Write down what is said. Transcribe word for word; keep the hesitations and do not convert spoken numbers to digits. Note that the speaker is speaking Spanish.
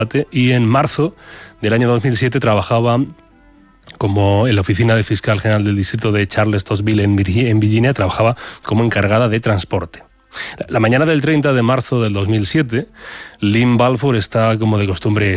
y en marzo del año dos mil siete trabajaba como en la oficina de fiscal general del distrito de Charlottesville en Virginia, trabajaba como encargada de transporte. La mañana del treinta de marzo del dos mil siete, Lynn Balfour está, como de costumbre,